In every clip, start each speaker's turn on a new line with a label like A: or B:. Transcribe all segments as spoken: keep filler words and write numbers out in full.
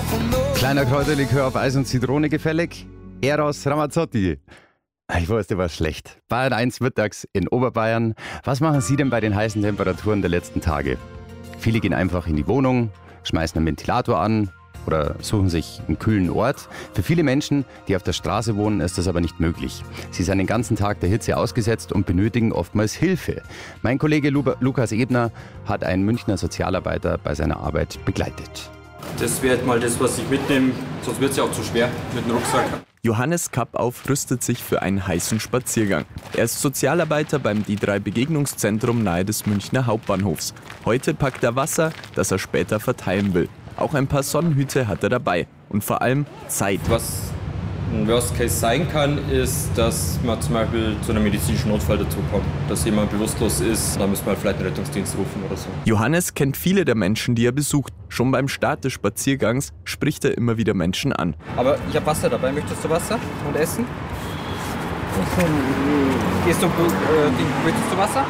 A: Kleiner Kräuterlikör auf Eis und Zitrone gefällig. Eros Ramazzotti. Ich weiß, der war schlecht. Bayern eins mittags in Oberbayern. Was machen Sie denn bei den heißen Temperaturen der letzten Tage? Viele gehen einfach in die Wohnung, schmeißen einen Ventilator an oder suchen sich einen kühlen Ort. Für viele Menschen, die auf der Straße wohnen, ist das aber nicht möglich. Sie sind den ganzen Tag der Hitze ausgesetzt und benötigen oftmals Hilfe. Mein Kollege Lukas Ebner hat einen Münchner Sozialarbeiter bei seiner Arbeit begleitet.
B: Das wäre mal das, was ich mitnehme, sonst wird es ja auch zu schwer mit dem Rucksack.
C: Johannes Kappauf rüstet sich für einen heißen Spaziergang. Er ist Sozialarbeiter beim D drei Begegnungszentrum nahe des Münchner Hauptbahnhofs. Heute packt er Wasser, das er später verteilen will. Auch ein paar Sonnenhüte hat er dabei und vor allem Zeit.
B: Was ein Worst Case sein kann, ist, dass man zum Beispiel zu einem medizinischen Notfall dazu kommt. Dass jemand bewusstlos ist, dann müssen wir vielleicht einen Rettungsdienst rufen oder so.
C: Johannes kennt viele der Menschen, die er besucht. Schon beim Start des Spaziergangs spricht er immer wieder Menschen an.
B: Aber ich habe Wasser dabei. Möchtest du Wasser und Essen? Gehst du, äh, möchtest du Wasser?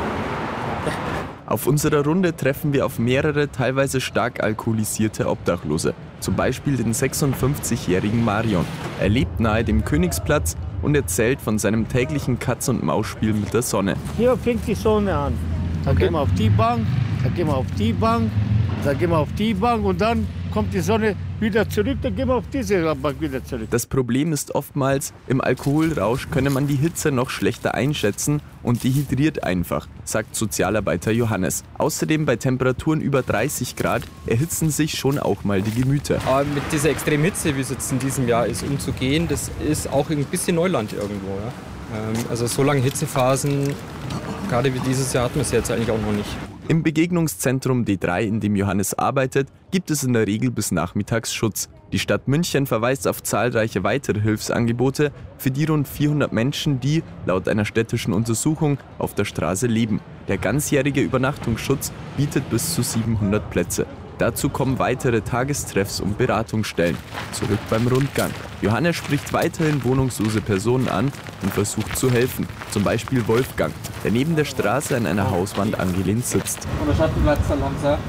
C: Auf unserer Runde treffen wir auf mehrere teilweise stark alkoholisierte Obdachlose. Zum Beispiel den sechsundfünfzigjährigen Marion. Er lebt nahe dem Königsplatz und erzählt von seinem täglichen Katz-und-Maus-Spiel mit der Sonne.
D: Hier fängt die Sonne an. Dann okay. Gehen wir auf die Bank, dann gehen wir auf die Bank, dann gehen wir auf die Bank und dann kommt die Sonne wieder zurück, dann gehen wir auf diese Bank wieder zurück.
C: Das Problem ist oftmals, im Alkoholrausch könne man die Hitze noch schlechter einschätzen und dehydriert einfach, sagt Sozialarbeiter Johannes. Außerdem bei Temperaturen über dreißig Grad erhitzen sich schon auch mal die Gemüter.
B: Aber mit dieser extremen Hitze, wie es jetzt in diesem Jahr ist, umzugehen, das ist auch ein bisschen Neuland irgendwo. Ja? Also so lange Hitzephasen, gerade wie dieses Jahr, hatten wir es jetzt eigentlich auch noch nicht.
C: Im Begegnungszentrum D drei, in dem Johannes arbeitet, gibt es in der Regel bis nachmittags Schutz. Die Stadt München verweist auf zahlreiche weitere Hilfsangebote für die rund vierhundert Menschen, die, laut einer städtischen Untersuchung, auf der Straße leben. Der ganzjährige Übernachtungsschutz bietet bis zu siebenhundert Plätze. Dazu kommen weitere Tagestreffs und Beratungsstellen. Zurück beim Rundgang. Johannes spricht weiterhin wohnungslose Personen an und versucht zu helfen. Zum Beispiel Wolfgang, der neben der Straße an einer Hauswand angelehnt sitzt.
B: Und der Schattenplatz dann langsam?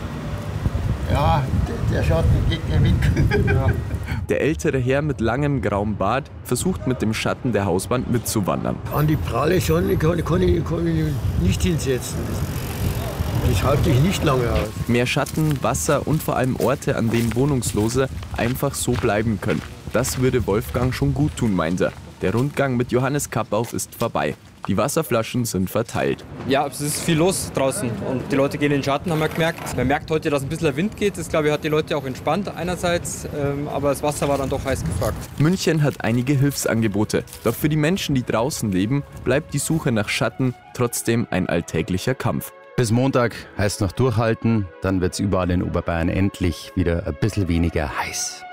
D: Ja, der Schatten geht der Wind. Ja.
C: Der ältere Herr mit langem grauem Bart versucht mit dem Schatten der Hauswand mitzuwandern.
D: An die pralle Sonne kann, kann, ich, kann ich nicht hinsetzen. Das halte ich nicht lange aus.
C: Mehr Schatten, Wasser und vor allem Orte, an denen Wohnungslose einfach so bleiben können. Das würde Wolfgang schon gut tun, meint er. Der Rundgang mit Johannes Kappauf ist vorbei. Die Wasserflaschen sind verteilt.
B: Ja, es ist viel los draußen und die Leute gehen in den Schatten, haben wir gemerkt. Man merkt heute, dass ein bisschen der Wind geht. Das, glaube ich, hat die Leute auch entspannt einerseits, ähm, aber das Wasser war dann doch heiß gefragt.
C: München hat einige Hilfsangebote. Doch für die Menschen, die draußen leben, bleibt die Suche nach Schatten trotzdem ein alltäglicher Kampf.
A: Bis Montag heißt noch durchhalten, dann wird es überall in Oberbayern endlich wieder ein bisschen weniger heiß.